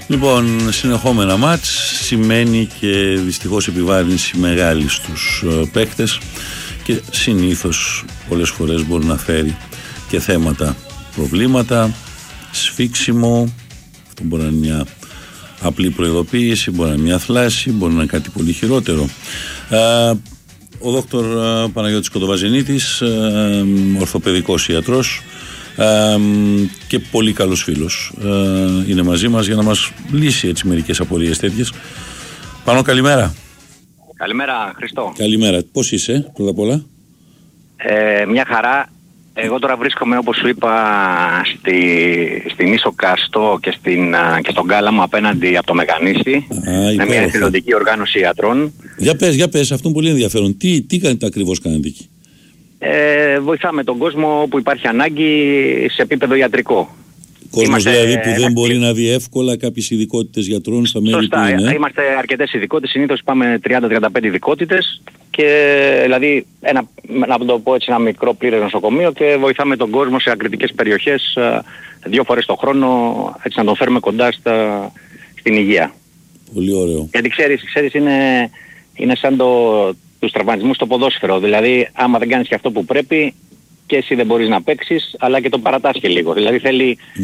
Λοιπόν, συνεχόμενα μάτς σημαίνει και δυστυχώς επιβάρυνση μεγάλη στους παίκτες και συνήθως πολλές φορές μπορεί να φέρει και θέματα, προβλήματα, σφίξιμο. Αυτό μπορεί να είναι μια απλή προειδοποίηση, μπορεί να είναι μια θλάση, μπορεί να είναι κάτι πολύ χειρότερο. Ο δόκτωρ Παναγιώτης Κοντοβαζενίτης, ορθοπαιδικός ιατρός και πολύ καλός φίλος, είναι μαζί μας για να μας λύσει έτσι μερικές απορίες τέτοιες. Πανώ, καλημέρα. Καλημέρα, Χριστό. Καλημέρα. Πώς είσαι, πρώτα απ' όλα? Μια χαρά. Εγώ τώρα βρίσκομαι, όπως σου είπα, στην Ίσο Καστό και στον Κάλαμο απέναντι από το Μεγανήσι. Με μια εθελοντική οργάνωση ιατρών. Για πες, αυτό είναι πολύ ενδιαφέρον. Τι ακριβώς κάνετε εκεί? Βοηθάμε τον κόσμο που υπάρχει ανάγκη σε επίπεδο ιατρικό. Κόσμος δηλαδή που δεν μπορεί να δει εύκολα κάποιες ειδικότητες γιατρών στα μέρη σωστά, που είναι. Είμαστε αρκετές ειδικότητες, συνήθως πάμε 30-35 ειδικότητες και δηλαδή να το πω έτσι, ένα μικρό πλήρες νοσοκομείο και βοηθάμε τον κόσμο σε ακριτικές περιοχές 2 φορές το χρόνο, έτσι να τον φέρουμε κοντά στην υγεία. Πολύ ωραίο. Γιατί ξέρεις είναι σαν τους τραυματισμούς στο ποδόσφαιρο, δηλαδή άμα δεν κάνεις και αυτό που πρέπει και εσύ δεν μπορείς να παίξεις, αλλά και το παρατάς και λίγο. Δηλαδή θέλει